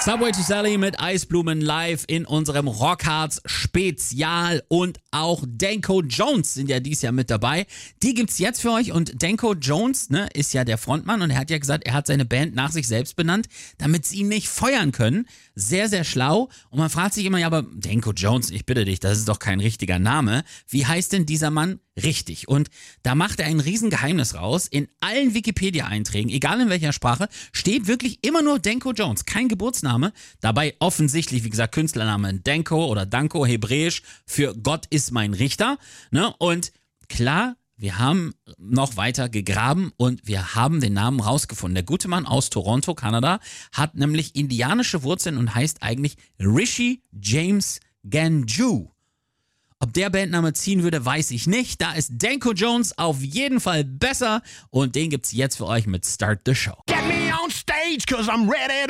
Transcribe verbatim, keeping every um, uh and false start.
Subway to Sally mit Eisblumen live in unserem Rockharz Spezial und auch Danko Jones sind ja dieses Jahr mit dabei. Die gibt's jetzt für euch und Danko Jones, ne, ist ja der Frontmann und er hat ja gesagt, er hat seine Band nach sich selbst benannt, damit sie ihn nicht feuern können. Sehr, sehr schlau und man fragt sich immer, ja, aber Danko Jones, ich bitte dich, das ist doch kein richtiger Name. Wie heißt denn dieser Mann richtig? Und da macht er ein Riesengeheimnis raus. In allen Wikipedia-Einträgen, egal in welcher Sprache, steht wirklich immer nur Danko Jones, kein Geburtsname. Dabei offensichtlich, wie gesagt, Künstlername Danko oder Danko, hebräisch für Gott ist mein Richter. Ne? Und klar, wir haben noch weiter gegraben und wir haben den Namen rausgefunden. Der gute Mann aus Toronto, Kanada, hat nämlich indianische Wurzeln und heißt eigentlich Rishi James Ganju. Ob der Bandname ziehen würde, weiß ich nicht. Da ist Danko Jones auf jeden Fall besser und den gibt's jetzt für euch mit Start the Show. Get me on stage, cause I'm ready